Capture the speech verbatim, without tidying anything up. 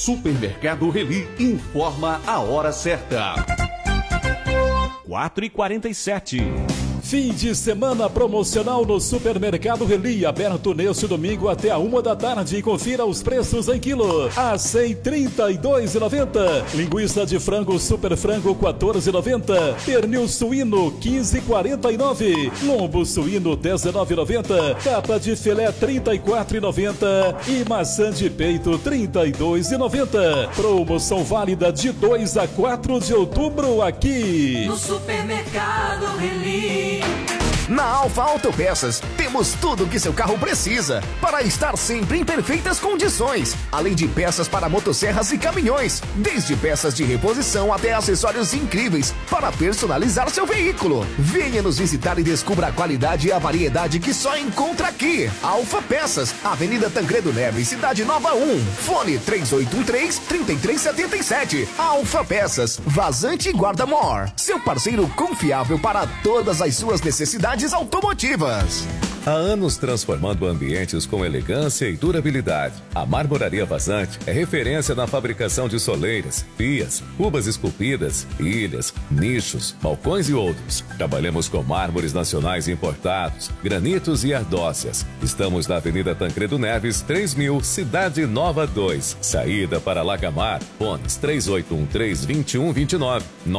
Supermercado Reli informa a hora certa. quatro e quarenta e sete. Fim de semana promocional no Supermercado Reli, aberto neste domingo até a uma da tarde. Confira os preços em quilo. A cem, trinta e dois reais e noventa centavos. Linguiça de frango Super Frango, quatorze reais e noventa centavos. Pernil suíno, quinze reais e quarenta e nove centavos. Lombo suíno, dezenove reais e noventa centavos. Capa de filé, trinta e quatro reais e noventa centavos. E maçã de peito, trinta e dois reais e noventa centavos. Promoção válida de dois a quatro de outubro aqui no Supermercado Reli. Na Alfa Autopeças, temos tudo o que seu carro precisa para estar sempre em perfeitas condições. Além de peças para motosserras e caminhões, desde peças de reposição até acessórios incríveis para personalizar seu veículo. Venha nos visitar e descubra a qualidade e a variedade que só encontra aqui. Alfa Peças, Avenida Tancredo Neves, Cidade Nova um. Fone três oito um três, três três sete sete. Alfa Peças, Vazante e Guarda-Mor. Seu parceiro confiável para todas as suas necessidades automotivas. Há anos transformando ambientes com elegância e durabilidade. A Marmoraria Vazante é referência na fabricação de soleiras, pias, cubas esculpidas, ilhas, nichos, balcões e outros. Trabalhamos com mármores nacionais importados, granitos e ardócias. Estamos na Avenida Tancredo Neves, três mil, Cidade Nova dois. Saída para Lagamar, fones três oito um três, dois um dois nove.